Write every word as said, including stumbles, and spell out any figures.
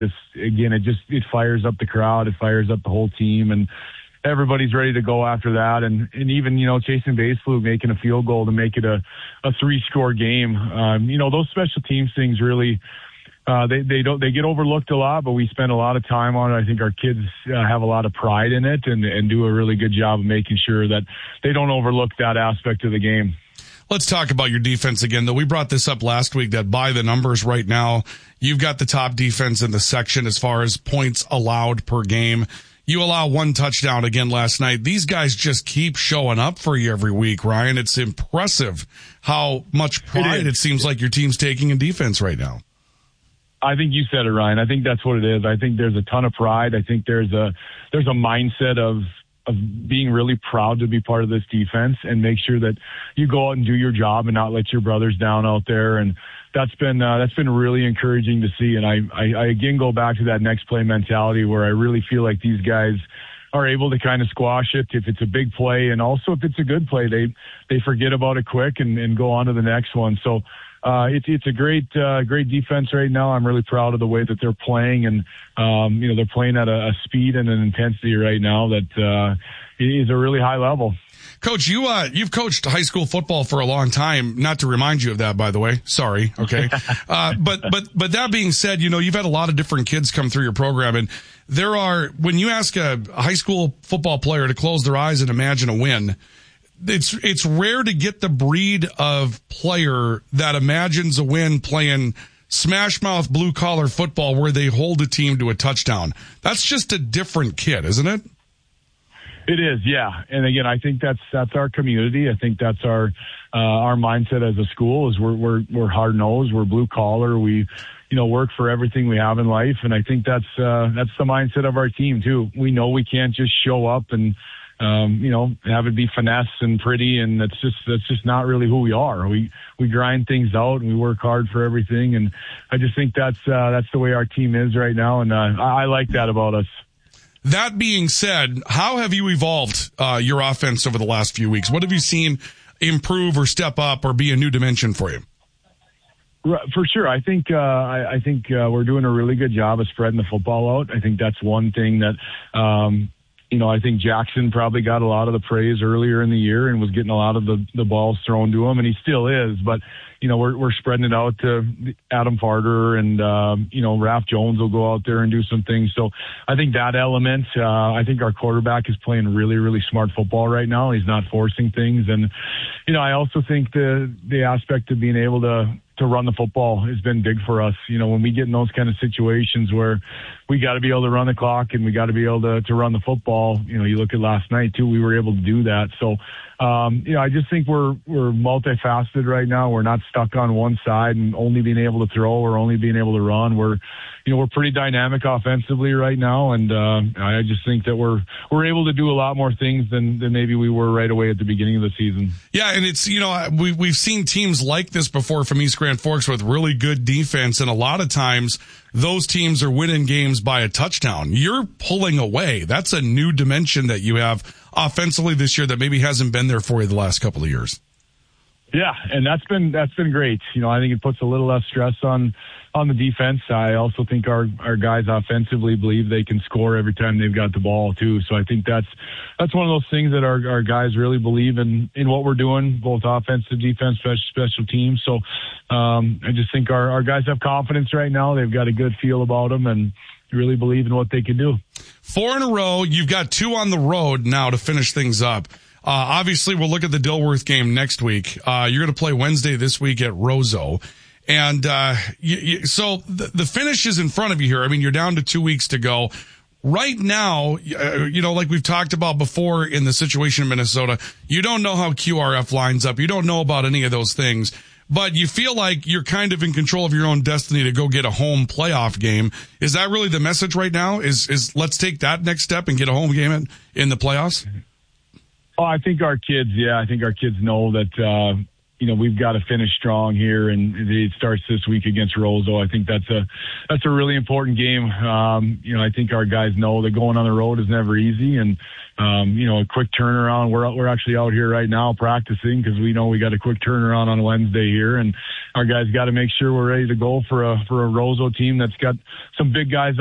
this, again, it just, it fires up the crowd. It fires up the whole team, and everybody's ready to go after that. And, and even, you know, Chasen Baselow making a field goal to make it a, a three score game. Um, you know, those special teams things really, uh, they, they don't, they get overlooked a lot, but we spend a lot of time on it. I think our kids uh, have a lot of pride in it and, and do a really good job of making sure that they don't overlook that aspect of the game. Let's talk about your defense again, though. We brought this up last week that by the numbers right now, you've got the top defense in the section as far as points allowed per game. You allow one touchdown again last night. These guys just keep showing up for you every week, Ryan. It's impressive how much pride it, it seems like your team's taking in defense right now. I think you said it, Ryan. I think that's what it is. I think there's a ton of pride. I think there's a there's a mindset of of being really proud to be part of this defense and make sure that you go out and do your job and not let your brothers down out there. And that's been uh, that's been really encouraging to see. And I, I, I again go back to that next play mentality where I really feel like these guys are able to kind of squash it if it's a big play, and also if it's a good play, they they forget about it quick and, and go on to the next one. So uh, it's it's a great uh, great defense right now. I'm really proud of the way that they're playing, and um, you know they're playing at a, a speed and an intensity right now that uh, is a really high level. Coach, you, uh, you've coached high school football for a long time. Not to remind you of that, by the way. Sorry. Okay. Uh, but, but, but that being said, you know, you've had a lot of different kids come through your program, and there are, when you ask a high school football player to close their eyes and imagine a win, it's, it's rare to get the breed of player that imagines a win playing smash mouth blue collar football where they hold a team to a touchdown. That's just a different kid, isn't it? It is, yeah. And again, I think that's that's our community. I think that's our uh, our mindset as a school is we're we're we're hard nosed, we're blue collar, we you know work for everything we have in life, and I think that's uh, that's the mindset of our team too. We know we can't just show up and um, you know have it be finesse and pretty, and that's just that's just not really who we are. We we grind things out and we work hard for everything, and I just think that's uh, that's the way our team is right now, and uh, I, I like that about us. That being said, how have you evolved uh, your offense over the last few weeks? What have you seen improve or step up or be a new dimension for you? For sure. I think uh, I, I think uh, we're doing a really good job of spreading the football out. I think that's one thing that, um, you know, I think Jackson probably got a lot of the praise earlier in the year and was getting a lot of the, the balls thrown to him, and he still is. But, you know, we're we're spreading it out to Adam Farter, and, um, you know, Raph Jones will go out there and do some things. So I think that element, uh, I think our quarterback is playing really, really smart football right now. He's not forcing things. And, you know, I also think the the aspect of being able to to run the football has been big for us. You know, when we get in those kind of situations where we got to be able to run the clock and we got to be able to, to run the football, you know, you look at last night too, we were able to do that. So, um, you know, I just think we're, we're multifaceted right now. We're not stuck on one side and only being able to throw or only being able to run. We're, you know, we're pretty dynamic offensively right now. And, uh, I just think that we're, we're able to do a lot more things than, than maybe we were right away at the beginning of the season. Yeah. And it's, you know, we, we've seen teams like this before from East Grand Forks with really good defense. And a lot of times those teams are winning games by a touchdown. You're pulling away. That's a new dimension that you have offensively this year that maybe hasn't been there for you the last couple of years. Yeah, and that's been that's been great. You know, I think it puts a little less stress on on the defense. I also think our our guys offensively believe they can score every time they've got the ball too. So I think that's that's one of those things that our our guys really believe in in what we're doing, both offensive, defense, special, special teams. So um, I just think our our guys have confidence right now. They've got a good feel about them and really believe in what they can do. Four in a row. You've got two on the road now to finish things up. Uh, obviously, we'll look at the Dilworth game next week. Uh, you're going to play Wednesday this week at Roseau. And, uh, you, you, so the, the finish is in front of you here. I mean, you're down to two weeks to go. Right now, uh, you know, like we've talked about before in the situation in Minnesota, you don't know how Q R F lines up. You don't know about any of those things. But you feel like you're kind of in control of your own destiny to go get a home playoff game. Is that really the message right now? Is, is let's take that next step and get a home game in, in the playoffs? Oh, I think our kids, yeah, I think our kids know that, uh, you know, we've got to finish strong here, and it starts this week against Roseau. I think that's a that's a really important game. Um, you know, I think our guys know that going on the road is never easy, and um, you know, a quick turnaround. We're we're actually out here right now practicing because we know we got a quick turnaround on Wednesday here, and our guys got to make sure we're ready to go for a for a Roseau team that's got some big guys